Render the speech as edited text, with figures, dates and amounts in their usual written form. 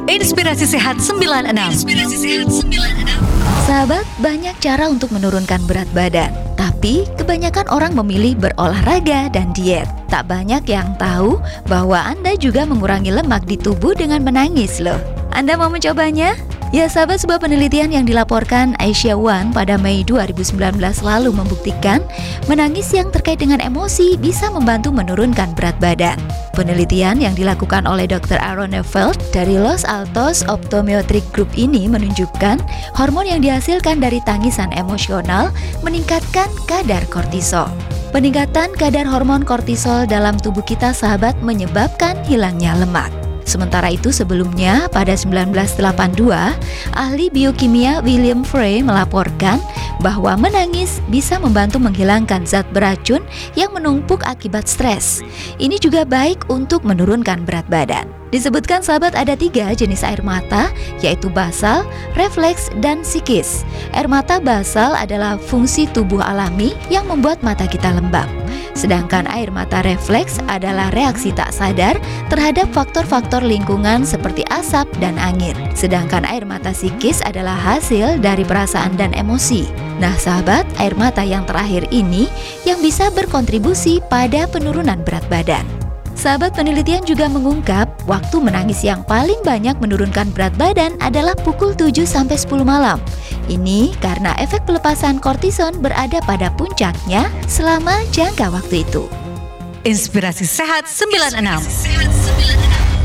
Inspirasi Sehat 96. Sahabat, banyak cara untuk menurunkan berat badan. Tapi kebanyakan orang memilih berolahraga dan diet. Tak banyak yang tahu bahwa Anda juga mengurangi lemak di tubuh dengan menangis loh. Anda mau mencobanya? Ya sahabat, sebuah penelitian yang dilaporkan Asia One pada Mei 2019 lalu membuktikan menangis yang terkait dengan emosi bisa membantu menurunkan berat badan. Penelitian yang dilakukan oleh Dr. Aaron Neufeld dari Los Altos Optometric Group ini menunjukkan hormon yang dihasilkan dari tangisan emosional meningkatkan kadar kortisol. Peningkatan kadar hormon kortisol dalam tubuh kita sahabat menyebabkan hilangnya lemak. Sementara itu sebelumnya pada 1982, ahli biokimia William Frey melaporkan bahwa menangis bisa membantu menghilangkan zat beracun yang menumpuk akibat stres. Ini juga baik untuk menurunkan berat badan. Disebutkan sahabat ada 3 jenis air mata, yaitu basal, refleks, dan psikis. Air mata basal adalah fungsi tubuh alami yang membuat mata kita lembab. Sedangkan air mata refleks adalah reaksi tak sadar terhadap faktor-faktor lingkungan seperti asap dan angin. Sedangkan air mata psikis adalah hasil dari perasaan dan emosi. Nah sahabat, air mata yang terakhir ini yang bisa berkontribusi pada penurunan berat badan. Sahabat, penelitian juga mengungkap waktu menangis yang paling banyak menurunkan berat badan adalah pukul 7-10 malam. Ini karena efek pelepasan kortison berada pada puncaknya selama jangka waktu itu. Inspirasi Sehat 96.